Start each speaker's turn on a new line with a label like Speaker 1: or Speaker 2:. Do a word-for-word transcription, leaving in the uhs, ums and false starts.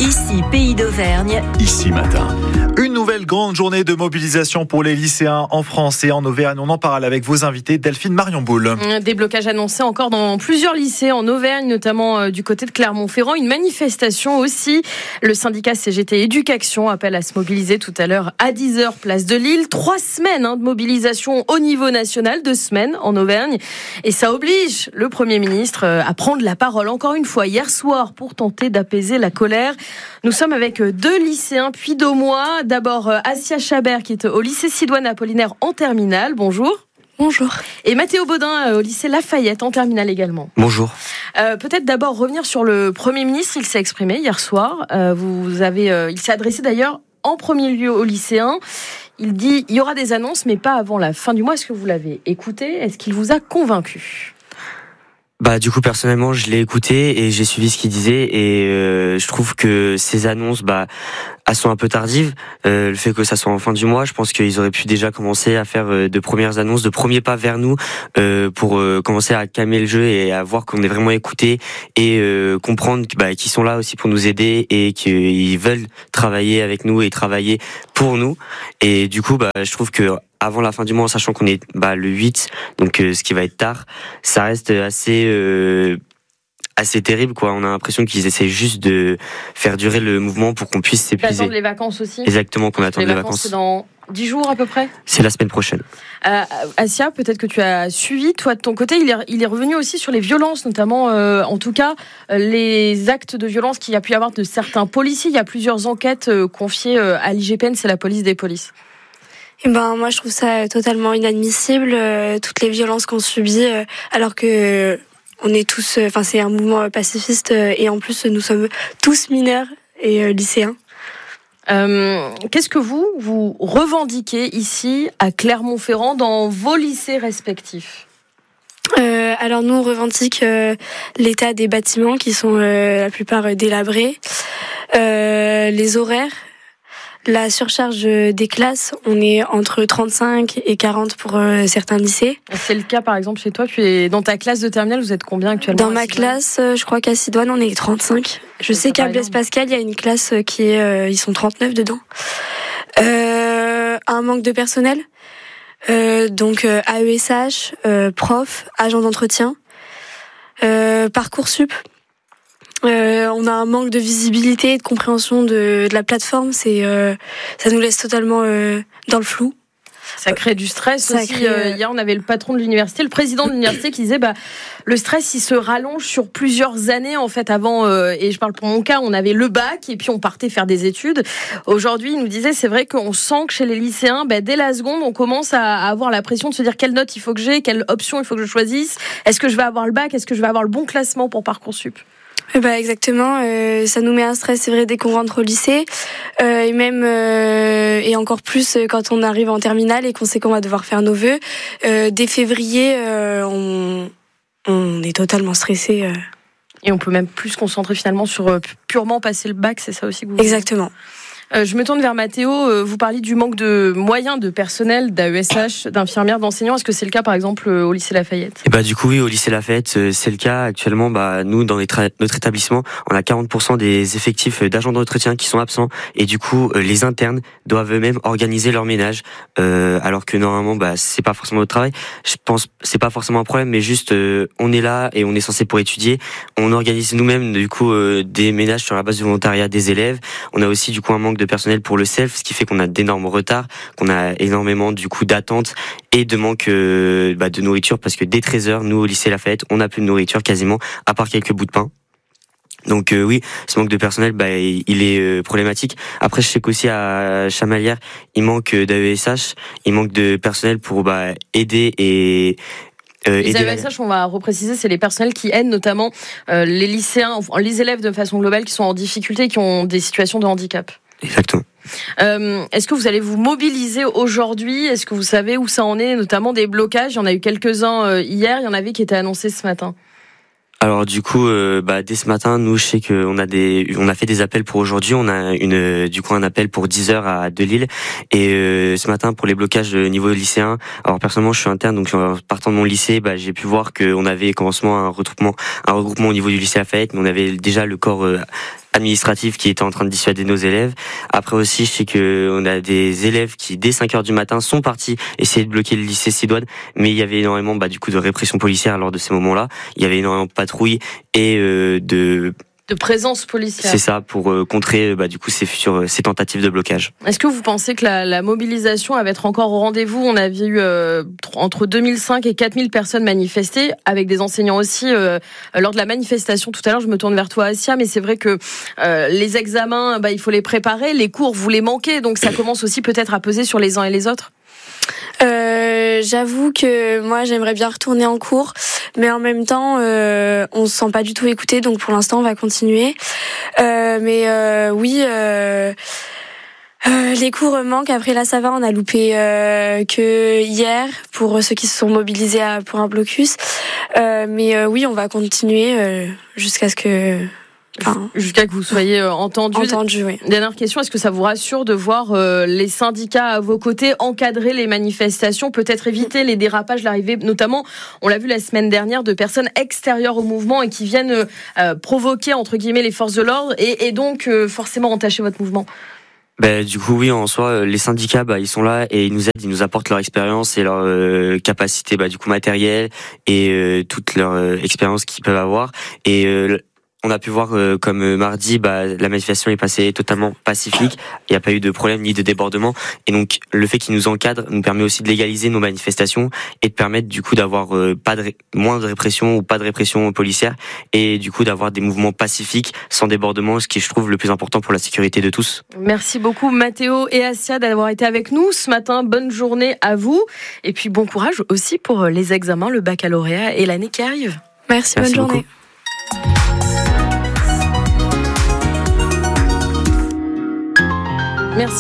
Speaker 1: Ici, Pays d'Auvergne.
Speaker 2: Ici matin. Une nouvelle grande journée de mobilisation pour les lycéens en France et en Auvergne. On en parle avec vos invités, Delphine Marion-Boule.
Speaker 3: Des blocages annoncés encore dans plusieurs lycées en Auvergne, notamment du côté de Clermont-Ferrand. Une manifestation aussi. Le syndicat C G T Éducation appelle à se mobiliser tout à l'heure à dix heures, place de Lille. Trois semaines hein, de mobilisation au niveau national, deux semaines en Auvergne. Et ça oblige le Premier ministre à prendre la parole encore une fois hier soir pour tenter d'apaiser la colère. Nous sommes avec deux lycéens puis d'Aumois. D'abord, Assia Chabert qui est au lycée Sidoine Apollinaire en terminale. Bonjour.
Speaker 4: Bonjour.
Speaker 3: Et Mathéo Baudin au lycée Lafayette en terminale également.
Speaker 5: Bonjour.
Speaker 3: Euh, peut-être d'abord revenir sur le Premier ministre. Il s'est exprimé hier soir. Euh, vous avez, euh, il s'est adressé d'ailleurs en premier lieu aux lycéens. Il dit il y aura des annonces, mais pas avant la fin du mois. Est-ce que vous l'avez écouté ? Est-ce qu'il vous a convaincu ?
Speaker 5: Bah du coup personnellement je l'ai écouté et j'ai suivi ce qu'il disait et euh, je trouve que ces annonces bah elles sont un peu tardives. Euh, le fait que ça soit en fin du mois, je pense qu'ils auraient pu déjà commencer à faire euh, de premières annonces, de premiers pas vers nous euh, pour euh, commencer à calmer le jeu et à voir qu'on est vraiment écouté et euh, comprendre bah, qu'ils sont là aussi pour nous aider et qu'ils veulent travailler avec nous et travailler pour nous. Et du coup bah je trouve que avant la fin du mois, en sachant qu'on est bah, le huit, donc euh, ce qui va être tard, ça reste assez euh, assez terrible, quoi. On a l'impression qu'ils essaient juste de faire durer le mouvement pour qu'on puisse s'épuiser.
Speaker 3: Attendre les vacances aussi.
Speaker 5: Exactement, qu'on attende les, les vacances.
Speaker 3: vacances. C'est dans dix jours à peu près.
Speaker 5: C'est la semaine prochaine.
Speaker 3: Euh, Assia, peut-être que tu as suivi, toi de ton côté, il est, il est revenu aussi sur les violences, notamment, euh, en tout cas, les actes de violence qu'il y a pu y avoir de certains policiers. Il y a plusieurs enquêtes euh, confiées euh, à l'I G P N, c'est la police des polices.
Speaker 4: Eh ben, moi, je trouve ça totalement inadmissible, euh, toutes les violences qu'on subit, euh, alors que euh, on est tous, enfin, euh, c'est un mouvement pacifiste, euh, et en plus, nous sommes tous mineurs et euh, lycéens.
Speaker 3: Euh, qu'est-ce que vous, vous revendiquez ici, à Clermont-Ferrand, dans vos lycées respectifs ?
Speaker 4: Euh, alors nous on revendique euh, l'état des bâtiments qui sont euh, la plupart délabrés, euh, les horaires, la surcharge des classes, on est entre trente-cinq et quarante pour euh, certains lycées.
Speaker 3: C'est le cas par exemple chez toi, tu es dans ta classe de terminale, vous êtes combien actuellement ?
Speaker 4: Dans ma classe, euh, je crois qu'à Sidoine on est trente-cinq. Je sais qu'à Blaise Pascal, il y a une classe qui est, euh, ils sont trente-neuf dedans. Euh, un manque de personnel, euh, donc euh, A E S H, euh, prof, agent d'entretien, euh, Parcoursup. Euh, on a un manque de visibilité et de compréhension de, de la plateforme. C'est, euh, ça nous laisse totalement euh, dans le flou.
Speaker 3: Ça crée du stress
Speaker 4: ça
Speaker 3: aussi.
Speaker 4: Crée...
Speaker 3: Euh, hier, on avait le patron de l'université, le président de l'université, qui disait bah le stress, il se rallonge sur plusieurs années en fait. Avant, euh, et je parle pour mon cas, on avait le bac et puis on partait faire des études. Aujourd'hui, il nous disait c'est vrai qu'on sent que chez les lycéens, bah, dès la seconde, on commence à, à avoir la pression de se dire quelle note il faut que j'ai, quelle option il faut que je choisisse. Est-ce que je vais avoir le bac ? Est-ce que je vais avoir le bon classement pour Parcoursup ?
Speaker 4: Bah exactement, euh, ça nous met un stress, c'est vrai, dès qu'on rentre au lycée, euh, et même euh, et encore plus quand on arrive en terminale et qu'on sait qu'on va devoir faire nos vœux. Euh, dès février, euh, on, on est totalement stressé. Euh.
Speaker 3: Et on peut même plus se concentrer finalement sur euh, purement passer le bac, c'est ça aussi que vous...
Speaker 4: Exactement.
Speaker 3: Euh, je me tourne vers Mathéo. Euh, vous parliez du manque de moyens, de personnel, d'A E S H, d'infirmières, d'enseignants. Est-ce que c'est le cas, par exemple, euh, au lycée Lafayette ?
Speaker 5: Et bah du coup oui, au lycée Lafayette, euh, c'est le cas actuellement. Bah nous, dans les tra- notre établissement, on a quarante pour cent des effectifs d'agents d'entretien qui sont absents, et du coup euh, les internes doivent eux-mêmes organiser leur ménage, euh, alors que normalement bah c'est pas forcément notre travail. Je pense c'est pas forcément un problème, mais juste euh, on est là et on est censé pour étudier. On organise nous-mêmes du coup euh, des ménages sur la base du volontariat des élèves. On a aussi du coup un manque de personnel pour le self, ce qui fait qu'on a d'énormes retards, qu'on a énormément du coup d'attentes et de manque euh, bah, de nourriture, parce que dès treize heures, nous au lycée Lafayette, on n'a plus de nourriture quasiment, à part quelques bouts de pain. Donc euh, oui, ce manque de personnel, bah, il est euh, problématique. Après, je sais qu'aussi à Chamalières, il manque d'A E S H, il manque de personnel pour bah, aider et
Speaker 3: Euh, les A E S H, on va repréciser, c'est les personnels qui aident notamment euh, les lycéens, les élèves de façon globale qui sont en difficulté, qui ont des situations de handicap.
Speaker 5: Exactement.
Speaker 3: Euh, est-ce que vous allez vous mobiliser aujourd'hui ? Est-ce que vous savez où ça en est, notamment des blocages ? Il y en a eu quelques-uns euh, hier, il y en avait qui étaient annoncés ce matin.
Speaker 5: Alors du coup, euh, bah, dès ce matin, nous, je sais qu'on a des, on a fait des appels pour aujourd'hui. On a une, du coup, un appel pour dix heures à Delisle. Et euh, ce matin, pour les blocages au niveau lycéen. Alors personnellement, je suis interne, donc en partant de mon lycée, bah, j'ai pu voir qu'on avait commencement un regroupement, un regroupement au niveau du lycée Lafayette, mais on avait déjà le corps euh, administrative qui était en train de dissuader nos élèves. Après aussi, je sais que on a des élèves qui, dès cinq heures du matin, sont partis essayer de bloquer le lycée Sidoine, mais il y avait énormément, bah, du coup, de répression policière lors de ces moments-là. Il y avait énormément de patrouilles et euh, de
Speaker 3: de présence policière.
Speaker 5: C'est ça, pour euh, contrer bah, du coup ces futures ces tentatives de blocage.
Speaker 3: Est-ce que vous pensez que la, la mobilisation va être encore au rendez-vous ? On a vu euh, entre deux mille cinq et quatre mille personnes manifester, avec des enseignants aussi. Euh, lors de la manifestation tout à l'heure, je me tourne vers toi, Assia, mais c'est vrai que euh, les examens, bah, il faut les préparer, les cours, vous les manquez, donc ça commence aussi peut-être à peser sur les uns et les autres.
Speaker 4: Euh, j'avoue que moi j'aimerais bien retourner en cours, mais en même temps euh, on se sent pas du tout écouté, donc pour l'instant on va continuer. Euh, mais euh, oui, euh, euh, les cours manquent. Après là ça va, on a loupé euh, que hier pour ceux qui se sont mobilisés à, pour un blocus. Euh, mais euh, oui, on va continuer euh, jusqu'à ce que Enfin,
Speaker 3: jusqu'à que vous soyez euh, entendu.
Speaker 4: Entendu, oui.
Speaker 3: Dernière question, est-ce que ça vous rassure de voir euh, les syndicats à vos côtés encadrer les manifestations, peut-être éviter les dérapages, l'arrivée, notamment, on l'a vu la semaine dernière, de personnes extérieures au mouvement et qui viennent euh, provoquer, entre guillemets, les forces de l'ordre et, et donc euh, forcément entacher votre mouvement?
Speaker 5: Bah, du coup, oui, en soi, les syndicats, bah, ils sont là et ils nous aident, ils nous apportent leur expérience et leur euh, capacité, bah, du coup, matérielle et euh, toute leur euh, expérience qu'ils peuvent avoir. Et euh, on a pu voir euh, comme mardi, bah, la manifestation est passée totalement pacifique. Il n'y a pas eu de problème ni de débordement. Et donc, le fait qu'ils nous encadrent nous permet aussi de légaliser nos manifestations et de permettre du coup d'avoir euh, pas de ré- moins de répression ou pas de répression policière et du coup d'avoir des mouvements pacifiques sans débordement, ce qui je trouve le plus important pour la sécurité de tous.
Speaker 3: Merci beaucoup Mathéo et Assia d'avoir été avec nous ce matin. Bonne journée à vous et puis bon courage aussi pour les examens, le baccalauréat et l'année qui arrive.
Speaker 4: Merci,
Speaker 5: Merci
Speaker 4: bonne
Speaker 5: beaucoup.
Speaker 4: journée.